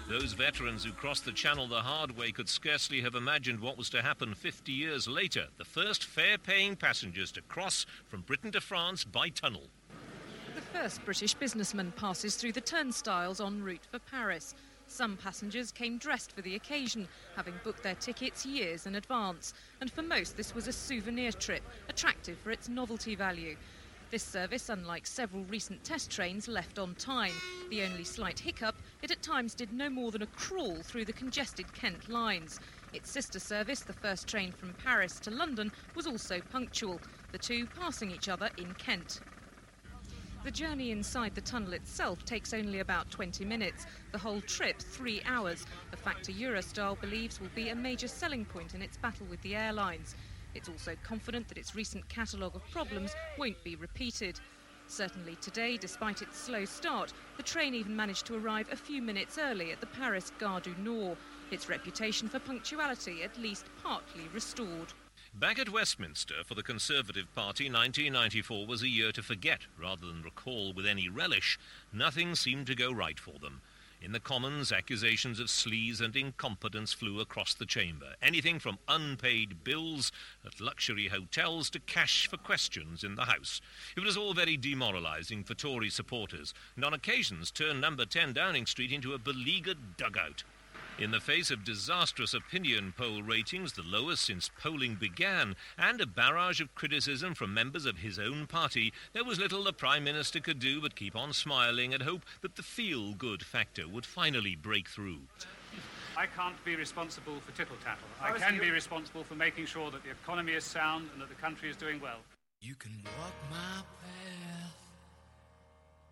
Those veterans who crossed the Channel the hard way could scarcely have imagined what was to happen 50 years later. The first fare-paying passengers to cross from Britain to France by tunnel. The first British businessman passes through the turnstiles en route for Paris. Some passengers came dressed for the occasion, having booked their tickets years in advance. And for most, this was a souvenir trip, attractive for its novelty value. This service, unlike several recent test trains, left on time. The only slight hiccup, it at times did no more than a crawl through the congested Kent lines. Its sister service, the first train from Paris to London, was also punctual, the two passing each other in Kent. The journey inside the tunnel itself takes only about 20 minutes. The whole trip, 3 hours, a factor Eurostar believes will be a major selling point in its battle with the airlines. It's also confident that its recent catalogue of problems won't be repeated. Certainly today, despite its slow start, the train even managed to arrive a few minutes early at the Paris Gare du Nord. Its reputation for punctuality at least partly restored. Back at Westminster, for the Conservative Party, 1994 was a year to forget rather than recall with any relish. Nothing seemed to go right for them. In the Commons, accusations of sleaze and incompetence flew across the chamber. Anything from unpaid bills at luxury hotels to cash for questions in the House. It was all very demoralising for Tory supporters, and on occasions turned number 10 Downing Street into a beleaguered dugout. In the face of disastrous opinion poll ratings, the lowest since polling began, and a barrage of criticism from members of his own party, there was little the Prime Minister could do but keep on smiling and hope that the feel-good factor would finally break through. I can't be responsible for tittle-tattle. I can be responsible for making sure that the economy is sound and that the country is doing well. You can walk my path.